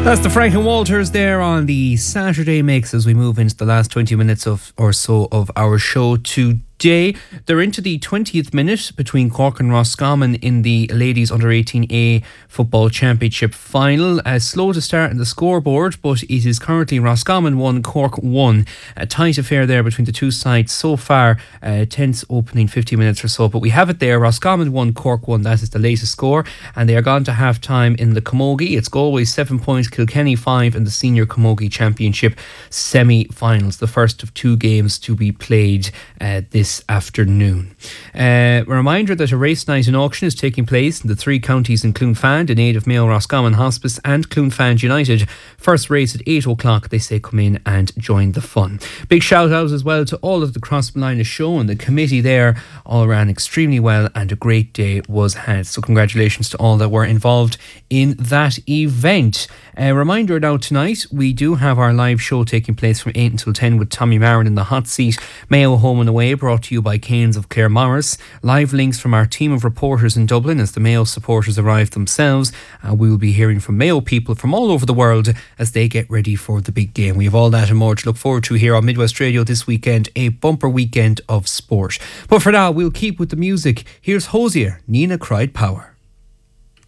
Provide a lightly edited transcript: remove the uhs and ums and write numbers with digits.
That's the Frank and Walters there on the Saturday Mix as we move into the last 20 minutes or so of our show today. They're into the 20th minute between Cork and Roscommon in the Ladies Under 18A Football Championship final. Slow to start in the scoreboard, but it is currently Roscommon 1, Cork 1. A tight affair there between the two sides so far. Tense opening 50 minutes or so, but we have it there. Roscommon 1, Cork 1. That is the latest score, and they are gone to half time in the Camogie. It's Galway 7 points, Kilkenny 5 in the Senior Camogie Championship semi-finals. The first of two games to be played this afternoon. A reminder that a race night and auction is taking place in the three counties in Clonfand in aid of Mayo Roscommon Hospice and Clonfand United. First race at 8 o'clock. They say come in and join the fun. Big shout out as well to all of the Cross Malina show and the committee there. All ran extremely well and a great day was had. So congratulations to all that were involved in that event. A reminder now tonight, we do have our live show taking place from 8 until 10 with Tommy Marin in the hot seat. Mayo Home and Away, brought to you by Canes of Claremorris. Live links from our team of reporters in Dublin as the Mayo supporters arrive themselves. We will be hearing from Mayo people from all over the world as they get ready for the big game. We have all that and more to look forward to here on Midwest Radio this weekend, a bumper weekend of sport. But for now, we'll keep with the music. Here's Hosier, Nina Cried Power.